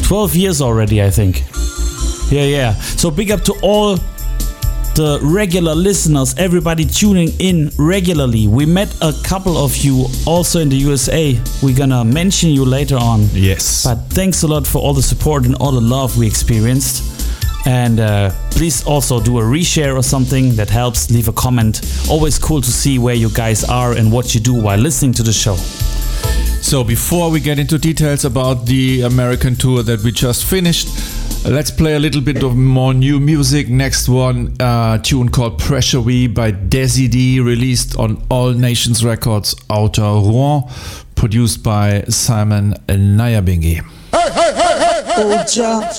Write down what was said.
12 years already, I think. Yeah. So big up to all the regular listeners, everybody tuning in regularly. We met a couple of you also in the USA. We're gonna mention you later on. Yes. But thanks a lot for all the support and all the love we experienced. And please also do a reshare or something that helps. Leave a comment. Always cool to see where you guys are and what you do while listening to the show. So before we get into details about the American tour that we just finished, let's play a little bit of more new music. Next one, a tune called Pressure We by Desi D, released on All Nations Records, Outer Rouen, produced by Simon Nyabinghi. Oja.